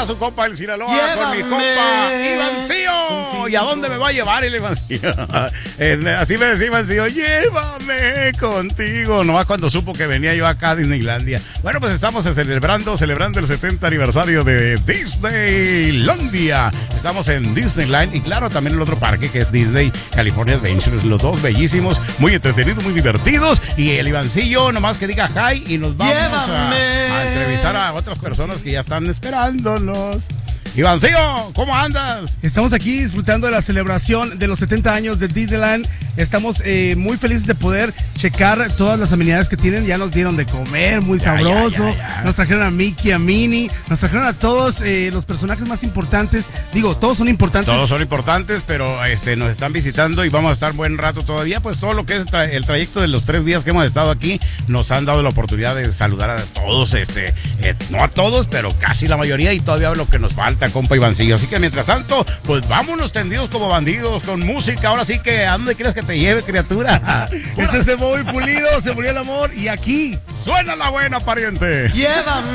está su compa el Sinaloa con mi compa Ivancillo. ¿Y a dónde me va a llevar el Ivancillo? Así me decía Ivancillo, llévame contigo. Nomás cuando supo que venía yo acá a Disneylandia. Bueno, pues estamos celebrando el 70 aniversario de Disneylandia. Estamos en Disneyland y claro, también el otro parque que es Disney California Adventures. Los dos bellísimos, muy entretenidos, muy divertidos. Y el Ivancillo, nomás que diga hi y nos vamos a entrevistar a otras personas que ya están esperándonos. Ivancillo, ¿cómo andas? Estamos aquí disfrutando de la celebración de los 70 años de Disneyland. Estamos muy felices de poder checar todas las amenidades que tienen. Ya nos dieron de comer, muy sabroso. Nos trajeron a Mickey, a Minnie. Nos trajeron a todos los personajes más importantes. Digo, todos son importantes. Todos son importantes, pero nos están visitando y vamos a estar buen rato todavía. Pues todo lo que es el trayecto de los 3 días que hemos estado aquí, nos han dado la oportunidad de saludar a todos. No a todos, pero casi la mayoría y todavía lo que nos falta, compa Ivancillo. Así que mientras tanto, pues vámonos tendidos como bandidos con música. Ahora sí que, ¿a dónde quieres que te lleve, criatura? Este es de Bobby Pulido, se murió el amor y aquí suena la buena, pariente. Llévame.